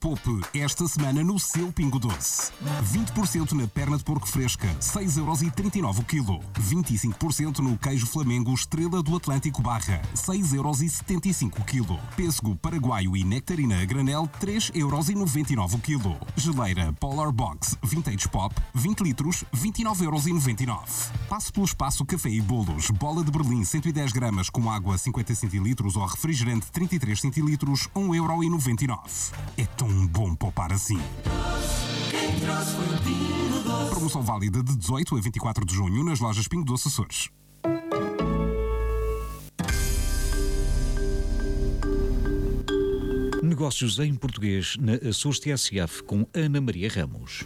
Poupe esta semana no seu Pingo Doce. 20% na perna de porco fresca, 6,39€ o quilo. 25% no queijo Flamengo Estrela do Atlântico Barra, 6,75€ o quilo. Pêssego paraguaio e nectarina a granel, 3,99€ o quilo. Geleira Polar Box Vintage Pop, 20 litros, 29,99€. Passe pelo espaço Café e Bolos, bola de Berlim 110 gramas com água 50 centilitros ou refrigerante 33 centilitros, 1,99€. É tão bom poupar assim. Promoção válida de 18 a 24 de junho nas lojas Pingo Doce Açores. Negócios em português na Açores TSF com Ana Maria Ramos.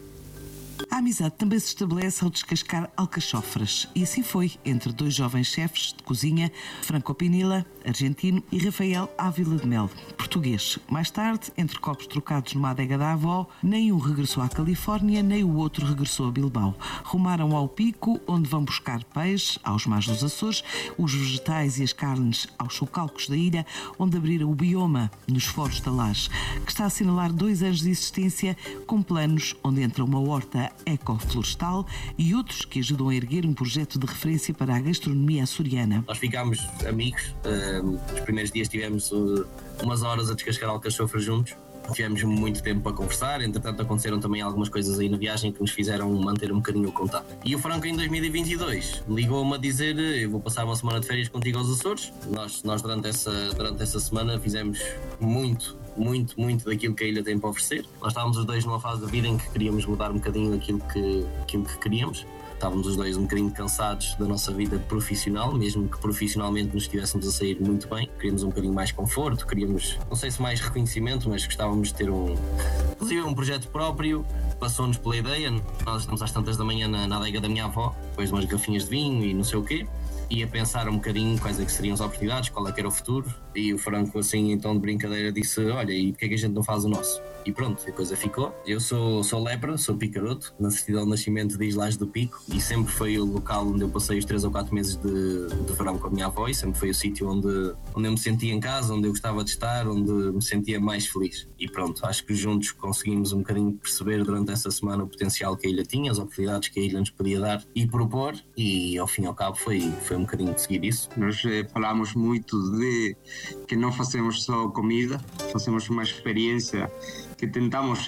A amizade também se estabelece ao descascar alcachofras. E assim foi entre dois jovens chefes de cozinha, Franco Pinilla, argentino, e Rafael Ávila de Mel, português. Mais tarde, entre copos trocados numa adega da avó, nem um regressou à Califórnia, nem o outro regressou a Bilbao. Rumaram ao Pico, onde vão buscar peixe, aos mares dos Açores, os vegetais e as carnes aos socalcos da ilha, onde abriram o bioma, nos Foros da Laje, que está a assinalar 2 anos de existência, com planos onde entra uma horta ecoflorestal e outros que ajudam a erguer um projeto de referência para a gastronomia açoriana. Nós ficámos amigos, os primeiros dias tivemos umas horas a descascar alcachofras juntos, tivemos muito tempo para conversar, entretanto aconteceram também algumas coisas aí na viagem que nos fizeram manter um bocadinho o contato. E o Franco em 2022 ligou-me a dizer: eu vou passar uma semana de férias contigo aos Açores. Nós durante essa semana fizemos muito daquilo que a ilha tem para oferecer. Nós estávamos os dois numa fase da vida em que queríamos mudar um bocadinho aquilo que queríamos. Estávamos os dois um bocadinho cansados da nossa vida profissional, mesmo que profissionalmente nos estivéssemos a sair muito bem. Queríamos um bocadinho mais conforto, queríamos, não sei se mais reconhecimento, mas gostávamos de ter inclusive um projeto próprio. Passou-nos pela ideia, nós estamos às tantas da manhã na adega da minha avó, depois de umas garrafinhas de vinho e não sei o quê, e a pensar um bocadinho quais é que seriam as oportunidades, qual é que era o futuro, e o Franco assim então de brincadeira disse: olha, e porque é que a gente não faz o nosso? E pronto, a coisa ficou. Eu sou lepra, sou picaroto, na certidão de nascimento diz Laje do Pico, e sempre foi o local onde eu passei os 3 ou 4 meses de verão com a minha avó, e sempre foi o sítio onde eu me sentia em casa, onde eu gostava de estar, onde me sentia mais feliz. E pronto, acho que juntos conseguimos um bocadinho perceber durante essa semana o potencial que a ilha tinha, as oportunidades que a ilha nos podia dar e propor, e ao fim e ao cabo foi um bocadinho de seguir isso. Nós falamos muito de que não fazemos só comida, fazemos uma experiência que tentamos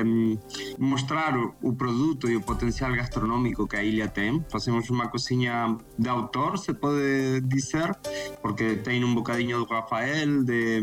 mostrar o produto e o potencial gastronómico que a ilha tem. Fazemos uma cozinha de autor, se pode dizer, porque tem um bocadinho do Rafael,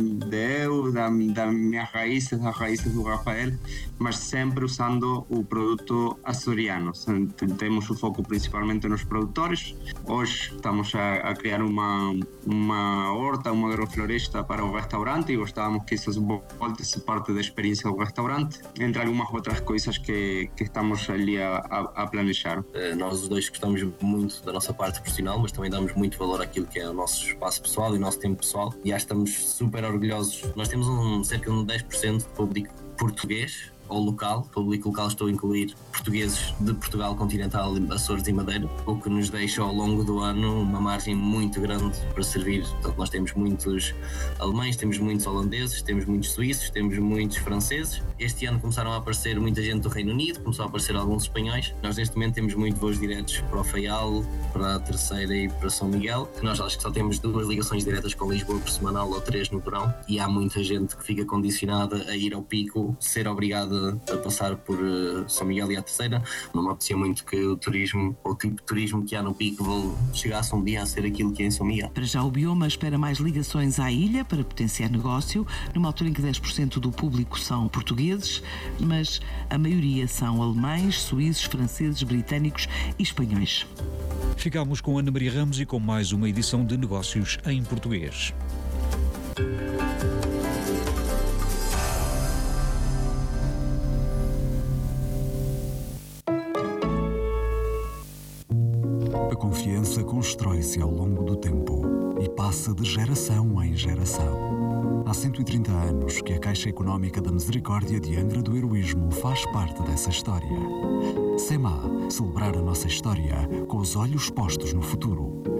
das minhas raízes, das raízes do Rafael, mas sempre usando o produto açoriano. Temos o foco principalmente nos produtores. Hoje estamos a criar uma horta, uma agrofloresta para o restaurante, e gostávamos que isso volte-se parte da experiência do restaurante, entre algumas outras coisas que estamos ali a planejar. Nós os dois gostamos muito da nossa parte profissional, mas também damos muito valor àquilo que é o nosso espaço pessoal e o nosso tempo pessoal, e acho que estamos super orgulhosos. Nós temos cerca de 10% de público português ou local. Público local estou a incluir portugueses de Portugal continental, Açores e Madeira, o que nos deixa ao longo do ano uma margem muito grande para servir. Portanto, nós temos muitos alemães, temos muitos holandeses, temos muitos suíços, temos muitos franceses. Este ano começaram a aparecer muita gente do Reino Unido, começou a aparecer alguns espanhóis. Nós neste momento temos muito voos diretos para o Faial, para a Terceira e para São Miguel, que nós acho que só temos 2 ligações diretas com Lisboa por semanal ou 3 no verão, e há muita gente que fica condicionada a ir ao Pico, ser obrigada a passar por São Miguel e a Terceira. Não me apetecia muito que o turismo, ou o tipo de turismo que há no Pico, chegasse um dia a ser aquilo que é em São Miguel. Para já o bioma espera mais ligações à ilha para potenciar negócio, numa altura em que 10% do público são portugueses, mas a maioria são alemães, suíços, franceses, britânicos e espanhóis. Ficámos com Ana Maria Ramos e com mais uma edição de Negócios em Português. A confiança constrói-se ao longo do tempo e passa de geração em geração. Há 130 anos que a Caixa Económica da Misericórdia de Angra do Heroísmo faz parte dessa história. SEMA, celebrar a nossa história com os olhos postos no futuro.